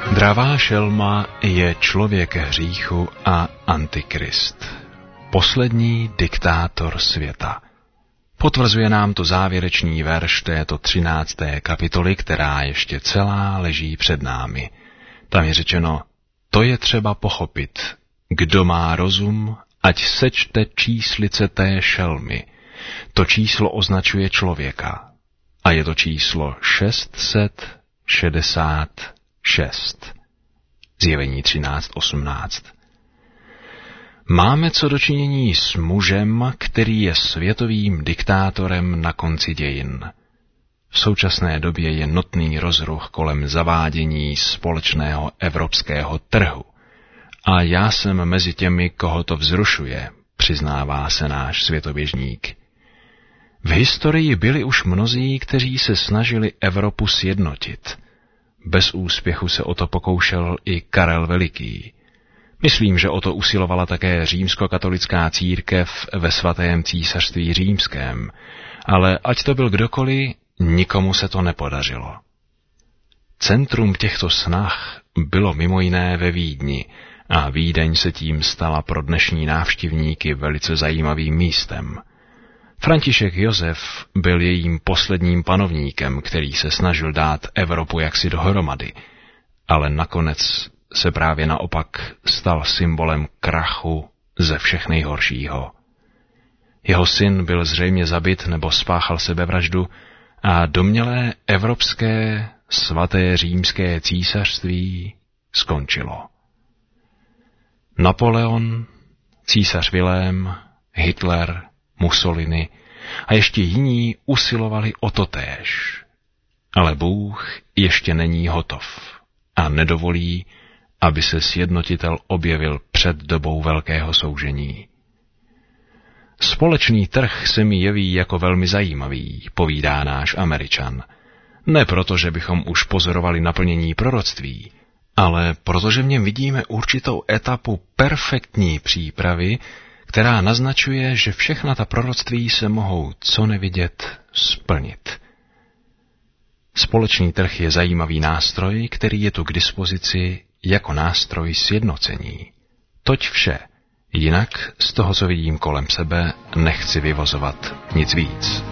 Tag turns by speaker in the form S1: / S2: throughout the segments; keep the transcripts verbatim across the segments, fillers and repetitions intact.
S1: Dravá šelma je člověk hříchu a antikrist. Poslední diktátor světa. Potvrzuje nám to závěrečný verš této třinácté kapitoly, která ještě celá leží před námi. Tam je řečeno, to je třeba pochopit. Kdo má rozum, ať sečte číslice té šelmy. To číslo označuje člověka. A je to číslo šest set šedesát šest. Zjevení třináct osmnáct. Máme co dočinění s mužem, který je světovým diktátorem na konci dějin. V současné době je notný rozruch kolem zavádění společného evropského trhu. A já jsem mezi těmi, koho to vzrušuje, přiznává se náš světoběžník. V historii byli už mnozí, kteří se snažili Evropu sjednotit. Bez úspěchu se o to pokoušel i Karel Veliký. Myslím, že o to usilovala také římskokatolická církev ve svatém císařství římském, ale ať to byl kdokoliv, nikomu se to nepodařilo. Centrum těchto snah bylo mimo jiné ve Vídni a Vídeň se tím stala pro dnešní návštěvníky velice zajímavým místem. František Josef byl jejím posledním panovníkem, který se snažil dát Evropu jaksi dohromady, ale nakonec se právě naopak stal symbolem krachu ze všech nejhoršího. Jeho syn byl zřejmě zabit nebo spáchal sebevraždu a domnělé evropské svaté římské císařství skončilo. Napoleon, císař Vilém, Hitler, Mussolini a ještě jiní usilovali o totéž. Ale Bůh ještě není hotov a nedovolí, aby se sjednotitel objevil před dobou velkého soužení. Společný trh se mi jeví jako velmi zajímavý, povídá náš Američan. Ne proto, že bychom už pozorovali naplnění proroctví, ale protože v něm vidíme určitou etapu perfektní přípravy, která naznačuje, že všechna ta proroctví se mohou co nevidět splnit. Společný trh je zajímavý nástroj, který je tu k dispozici jako nástroj sjednocení. Toť vše, jinak z toho, co vidím kolem sebe, nechci vyvozovat nic víc.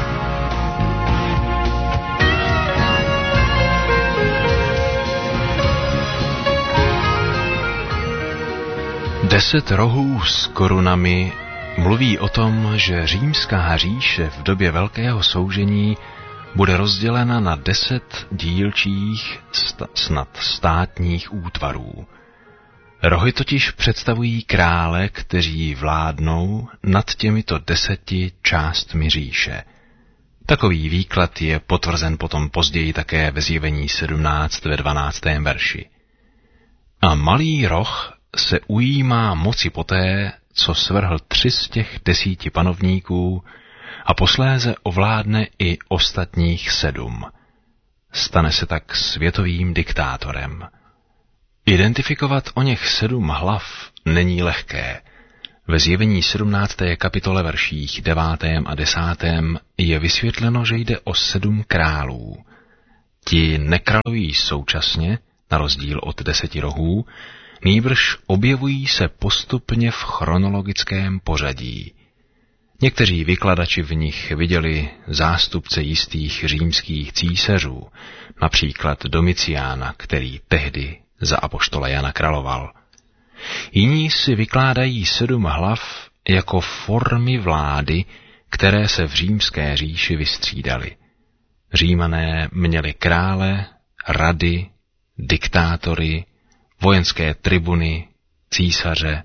S1: Deset rohů s korunami mluví o tom, že římská říše v době velkého soužení bude rozdělena na deset dílčích sta- snad státních útvarů. Rohy totiž představují krále, kteří vládnou nad těmito deseti částmi říše. Takový výklad je potvrzen potom později také ve Zjevení sedmnáct ve dvanáctém verši. A malý roh se ujímá moci poté, co svrhl tři z těch desíti panovníků a posléze ovládne i ostatních sedm. Stane se tak světovým diktátorem. Identifikovat o něch sedm hlav není lehké. Ve Zjevení sedmnácté kapitole verších devátém a desátém je vysvětleno, že jde o sedm králů. Ti nekrálují současně, na rozdíl od deseti rohů, nýbrž objevují se postupně v chronologickém pořadí. Někteří vykladači v nich viděli zástupce jistých římských císařů, například Domiciána, který tehdy za apoštola Jana královal. Jiní si vykládají sedm hlav jako formy vlády, které se v římské říši vystřídaly. Římané měli krále, rady, diktátory, vojenské tribuny, císaře.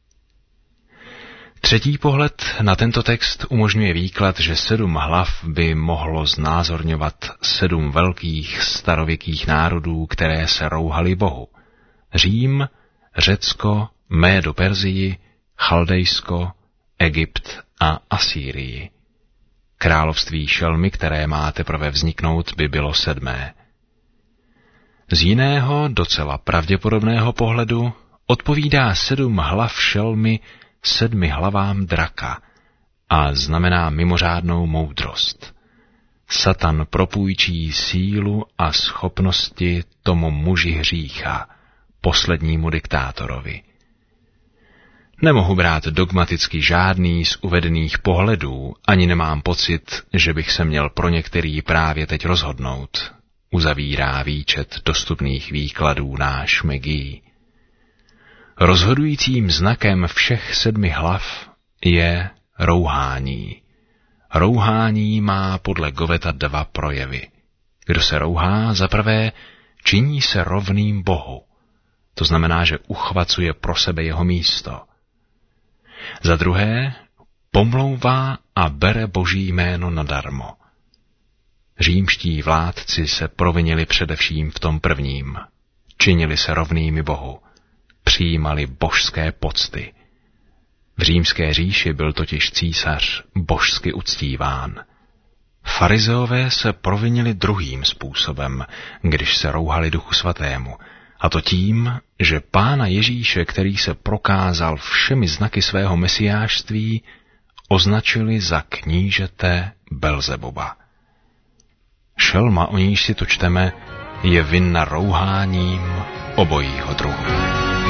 S1: Třetí pohled na tento text umožňuje výklad, že sedm hlav by mohlo znázorňovat sedm velkých starověkých národů, které se rouhaly Bohu. Řím, Řecko, Médo-Perzii, Chaldejsko, Egypt a Asýrii. Království šelmy, které má teprve vzniknout, by bylo sedmé. Z jiného, docela pravděpodobného pohledu odpovídá sedm hlav šelmy sedmi hlavám draka a znamená mimořádnou moudrost. Satan propůjčí sílu a schopnosti tomu muži hřícha, poslednímu diktátorovi. Nemohu brát dogmaticky žádný z uvedených pohledů, ani nemám pocit, že bych se měl pro některý právě teď rozhodnout, uzavírá výčet dostupných výkladů náš Megí. Rozhodujícím znakem všech sedmi hlav je rouhání. Rouhání má podle Goveta dva projevy. Kdo se rouhá, zaprvé činí se rovným Bohu. To znamená, že uchvacuje pro sebe jeho místo. Za druhé, pomlouvá a bere Boží jméno nadarmo. Římští vládci se provinili především v tom prvním. Činili se rovnými Bohu. Přijímali božské pocty. V římské říši byl totiž císař božsky uctíván. Farizeové se provinili druhým způsobem, když se rouhali Duchu svatému, a to tím, že Pána Ježíše, který se prokázal všemi znaky svého mesiášství, označili za knížete Belzeboba. Šelma, o níž si to čteme, je vinna rouháním obojího druhu.